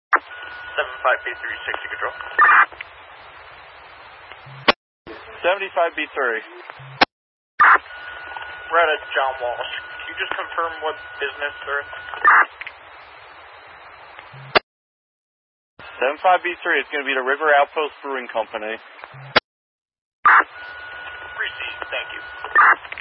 75B360 control. 75B3. We're at John Walsh. Can you just confirm what business they're in? 75B3 is going to be the River Outpost Brewing Company. Received, thank you.